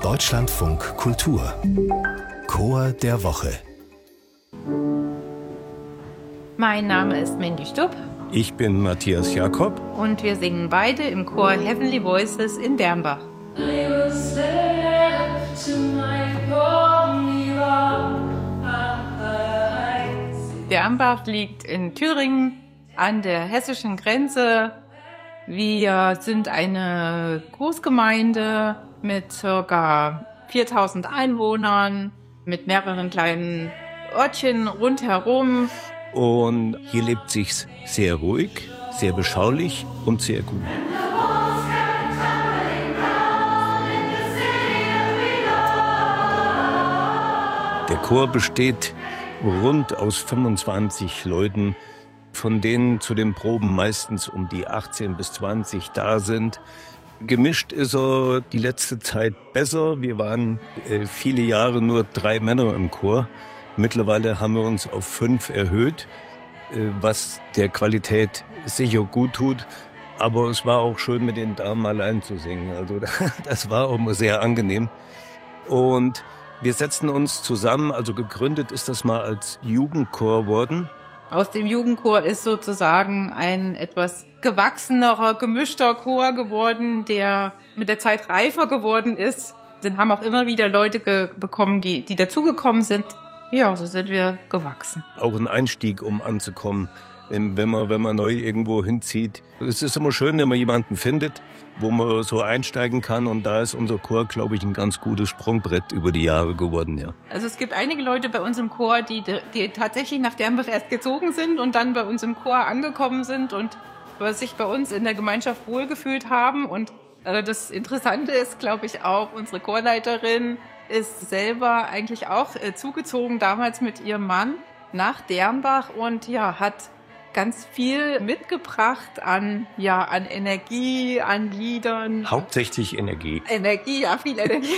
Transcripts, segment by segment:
Deutschlandfunk Kultur Chor der Woche. Mein Name ist Mandy Stupp. Ich bin Matthias Jakob. Und wir singen beide im Chor Heavenly Voices in Dermbach. Dermbach liegt in Thüringen an der hessischen Grenze. Wir sind eine Großgemeinde mit ca. 4000 Einwohnern, mit mehreren kleinen Örtchen rundherum. Und hier lebt sich's sehr ruhig, sehr beschaulich und sehr gut. Der Chor besteht rund aus 25 Leuten, von denen zu den Proben meistens um die 18 bis 20 da sind. Gemischt ist er die letzte Zeit besser. Wir waren viele Jahre nur 3 Männer im Chor. Mittlerweile haben wir uns auf 5 erhöht, was der Qualität sicher gut tut. Aber es war auch schön, mit den Damen allein zu singen. Also das war auch sehr angenehm. Und wir setzen uns zusammen, also gegründet ist das mal als Jugendchor worden. Aus dem Jugendchor ist sozusagen ein etwas gewachsenerer, gemischter Chor geworden, der mit der Zeit reifer geworden ist. Dann haben auch immer wieder Leute bekommen, die dazugekommen sind. Ja, so sind wir gewachsen. Auch ein Einstieg, um anzukommen, wenn man neu irgendwo hinzieht. Es ist immer schön, wenn man jemanden findet, wo man so einsteigen kann. Und da ist unser Chor, glaube ich, ein ganz gutes Sprungbrett über die Jahre geworden, ja. Also es gibt einige Leute bei uns im Chor, die tatsächlich nach Dermbach erst gezogen sind und dann bei uns im Chor angekommen sind und sich bei uns in der Gemeinschaft wohlgefühlt haben. Und das Interessante ist, glaube ich, auch, unsere Chorleiterin ist selber eigentlich auch zugezogen, damals mit ihrem Mann nach Dermbach und ja, hat ganz viel mitgebracht an Energie, an Liedern. Hauptsächlich Energie. Energie, ja, viel Energie.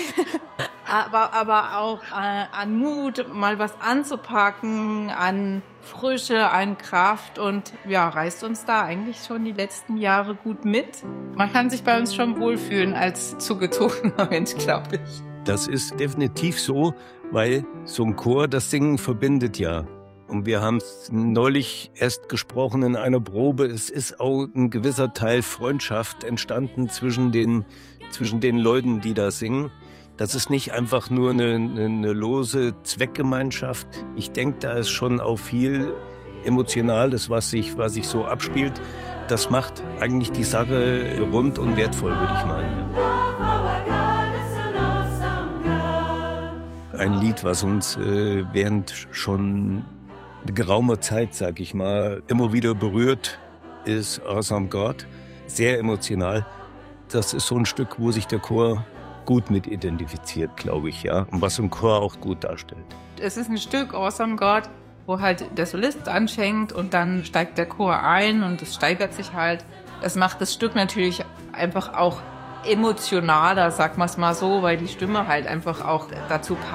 aber auch an Mut, mal was anzupacken, an Frische, an Kraft und ja, reißt uns da eigentlich schon die letzten Jahre gut mit. Man kann sich bei uns schon wohlfühlen als zugezogener Mensch, glaube ich. Das ist definitiv so, weil so ein Chor, das Singen verbindet ja. Und wir haben es neulich erst gesprochen in einer Probe. Es ist auch ein gewisser Teil Freundschaft entstanden zwischen den Leuten, die da singen. Das ist nicht einfach nur eine lose Zweckgemeinschaft. Ich denke, da ist schon auch viel Emotionales, was sich so abspielt. Das macht eigentlich die Sache rund und wertvoll, würde ich meinen. Ein Lied, was uns während schon geraumer Zeit, sag ich mal, immer wieder berührt, ist Awesome God. Sehr emotional. Das ist so ein Stück, wo sich der Chor gut mit identifiziert, glaube ich, ja. Und was im Chor auch gut darstellt. Es ist ein Stück, Awesome God, wo halt der Solist anfängt und dann steigt der Chor ein und es steigert sich halt. Das macht das Stück natürlich einfach auch emotionaler, sag mal's mal so, weil die Stimme halt einfach auch dazu passt.